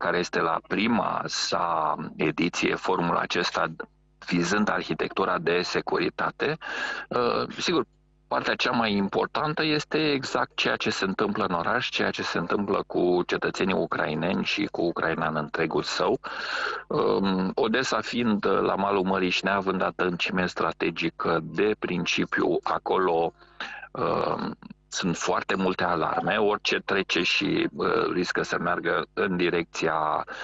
care este la prima sa ediție, forumul acesta vizând arhitectura de securitate, sigur, partea cea mai importantă este exact ceea ce se întâmplă în oraș, ceea ce se întâmplă cu cetățenii ucraineni și cu Ucraina în întregul său. Odessa fiind la malul Mării și neavând adâncime strategică de principiu, acolo sunt foarte multe alarme, orice trece și riscă să meargă în direcția